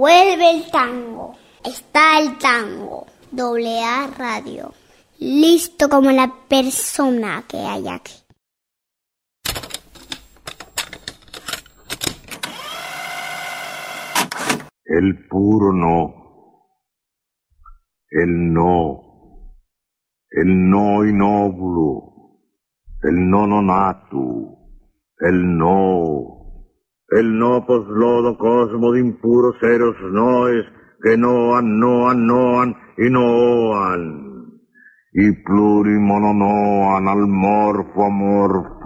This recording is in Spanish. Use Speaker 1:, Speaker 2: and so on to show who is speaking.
Speaker 1: Vuelve el tango. Está el tango. AA Radio. Listo como la persona que hay aquí.
Speaker 2: El puro no. El no. El no innovulo. El no nonatu. El no. El no poslodo cosmo de impuros seros noes que noan y noan. Y plurimononoan al morfo amorfo.